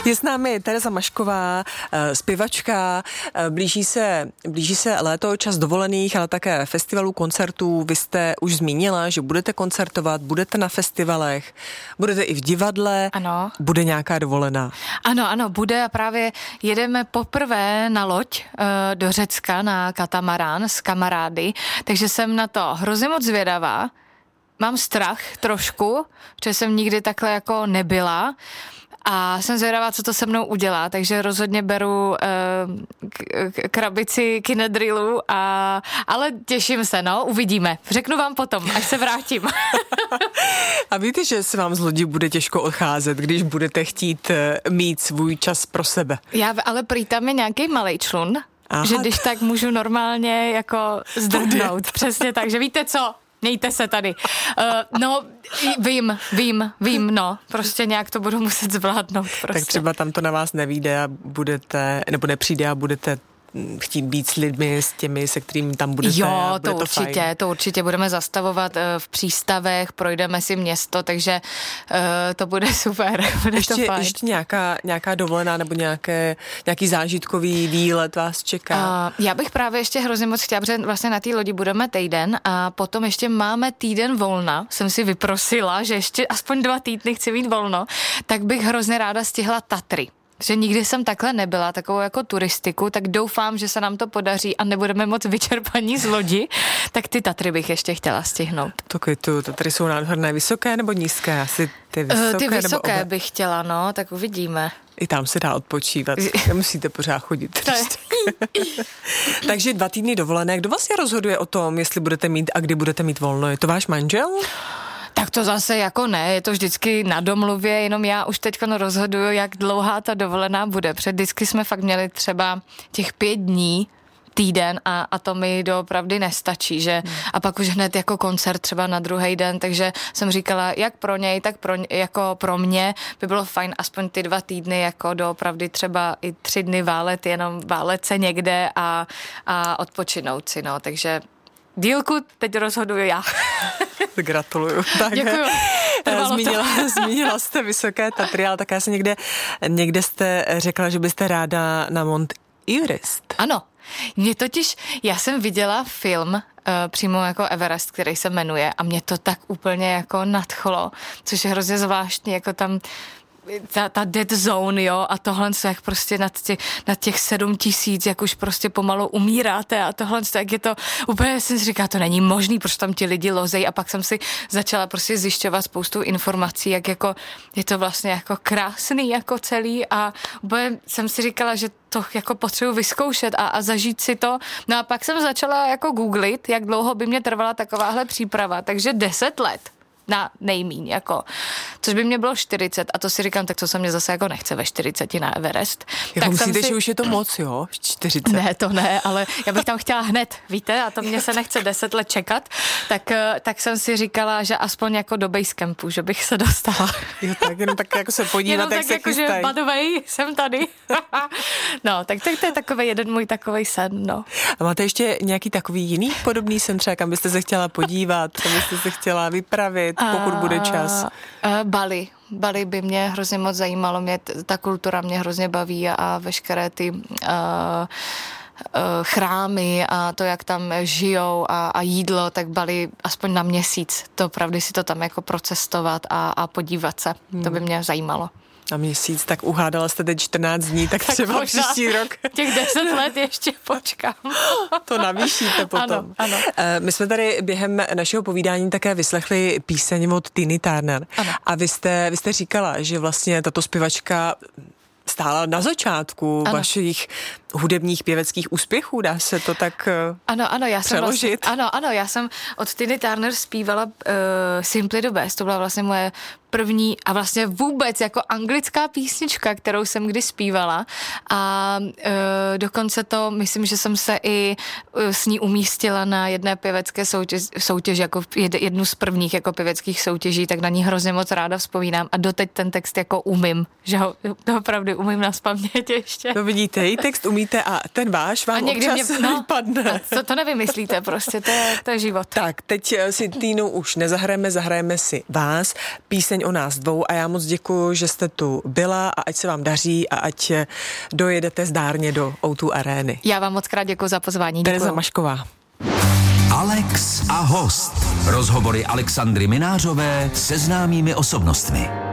Je s námi Tereza Mašková, zpěvačka, blíží se léto, čas dovolených, ale také festivalů, koncertů. Vy jste už zmínila, že budete koncertovat, budete na festivalech, budete i v divadle. Ano. Bude nějaká dovolená? Ano, bude a právě jedeme poprvé na loď do Řecka na katamarán s kamarády, takže jsem na to hrozně moc zvědavá. Mám strach trošku, protože jsem nikdy takhle jako nebyla a jsem zvědavá, co to se mnou udělá, takže rozhodně beru krabici Kinedrilu, ale těším se, uvidíme. Řeknu vám potom, až se vrátím. A víte, že se vám z lodi bude těžko odcházet, když budete chtít mít svůj čas pro sebe? Ale prý tam je nějaký malej člun, že když tak můžu normálně jako zdrhnout. Přesně tak, že víte co? Mějte se tady. Vím, prostě nějak to budu muset zvládnout. Prostě. Tak třeba tam to na vás nevyjde a budete, nebo nepřijde a budete chtít být s lidmi, s těmi, se kterými tam budete. Jo, to určitě budeme zastavovat v přístavech, projdeme si město, takže to bude super. Ještě nějaká dovolená nebo nějaký zážitkový výlet vás čeká? Já bych právě ještě hrozně moc chtěla, protože vlastně na té lodi budeme týden a potom ještě máme týden volna. Jsem si vyprosila, že ještě aspoň 2 týdny chci mít volno, tak bych hrozně ráda stihla Tatry. Že nikdy jsem takhle nebyla, takovou jako turistiku, tak doufám, že se nám to podaří a nebudeme moc vyčerpaní z lodi, tak ty Tatry bych ještě chtěla stihnout. Tatry jsou nádherné, vysoké nebo nízké? Asi ty vysoké bych chtěla, tak uvidíme. I tam se dá odpočívat, nemusíte pořád chodit. Takže 2 týdny dovolené. Kdo vlastně rozhoduje o tom, jestli budete mít a kdy budete mít volno? Je to váš manžel? Tak to zase jako ne, je to vždycky na domluvě, jenom já už teď rozhoduju, jak dlouhá ta dovolená bude. Vždycky jsme fakt měli třeba těch 5 dní, týden a to mi doopravdy nestačí, že a pak už hned jako koncert třeba na druhý den, takže jsem říkala, jak pro něj, tak pro mě by bylo fajn aspoň ty 2 týdny jako doopravdy třeba i 3 dny válet se někde a odpočinout si, takže dílku teď rozhoduju já. Gratuluju. Děkuju. Zmínila jste Vysoké Tatry, ale také se někde jste řekla, že byste ráda na Mont Everest. Ano. Já jsem viděla film přímo jako Everest, který se jmenuje a mě to tak úplně jako nadchlo, což je hrozně zvláštní, jako tam ta dead zone, jo, a tohle, jak prostě nad těch 7 000, jak už prostě pomalu umíráte a tohle, jak je to, úplně jsem si říkala, to není možný, protože tam ti lidi lozej a pak jsem si začala prostě zjišťovat spoustu informací, jak jako je to vlastně jako krásný jako celý a úplně jsem si říkala, že to jako potřebuji vyzkoušet a zažít si to. No a pak jsem začala jako googlit, jak dlouho by mě trvala takováhle příprava, takže 10 let. Na nejmíň, což by mě bylo 40 a to si říkám, tak co se mě zase jako nechce ve 40 na Everest. Tak myslíte, že už je to moc, jo? 40? Ne, to ne, ale já bych tam chtěla hned, víte, a to mě se nechce 10 let čekat, tak jsem si říkala, že aspoň jako do basecampu, že bych se dostala. Jo, tak jenom tak jako se podívat, jak se jako, chystají. Že by the way, jsem tady. tak to je takový jeden můj takovej sen, A máte ještě nějaký takový jiný podobný sen, třeba kam byste se chtěla podívat, kam byste se chtěla vypravit, pokud bude čas? Bali by mě hrozně moc zajímalo, ta kultura mě hrozně baví a veškeré ty chrámy a to, jak tam žijou a jídlo, tak Bali aspoň na měsíc, to opravdu si to tam jako procestovat a podívat se, to by mě zajímalo. Na měsíc, tak uhádala jste teď 14 dní, tak třeba příští rok. Těch 10 let ještě počkám. To navýšíte potom. Ano. My jsme tady během našeho povídání také vyslechli píseň od Tiny Turner. Ano. A vy jste říkala, že vlastně tato zpěvačka stála na začátku vašich hudebních pěveckých úspěchů, dá se to tak přeložit? Já jsem od Tiny Turner zpívala Simply the Best, to byla vlastně moje první a vlastně vůbec jako anglická písnička, kterou jsem kdy zpívala a dokonce to, myslím, že jsem se i s ní umístila na jedné pěvecké soutěži jako jednu z prvních jako pěveckých soutěží, tak na ní hrozně moc ráda vzpomínám a doteď ten text jako umím, že ho to opravdu umím nazpamět ještě. To vidíte, i text umí umíte a ten váš vám občas vypadne. To nevymyslíte prostě, to je život. Tak, teď si Týnu už zahrajeme si vás, píseň o nás dvou a já moc děkuju, že jste tu byla a ať se vám daří a ať dojedete zdárně do O2 arény. Já vám moc krát děkuju za pozvání. Tereza Mašková. Alex a host. Rozhovory Alexandry Minářové se známými osobnostmi.